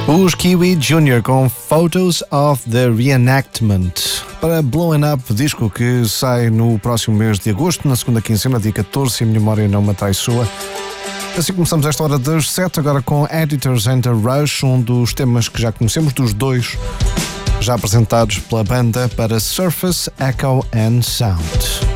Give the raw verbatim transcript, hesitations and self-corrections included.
Os Kiwi Junior com Photos of the Reenactment para Blowing Up, disco que sai no próximo mês de agosto, na segunda quinzena, dia catorze, se a minha memória não me atraiçoa. Assim começamos esta hora das sete, agora com Editors and a Rush, um dos temas que já conhecemos, dos dois já apresentados pela banda para Surface, Echo and Sound.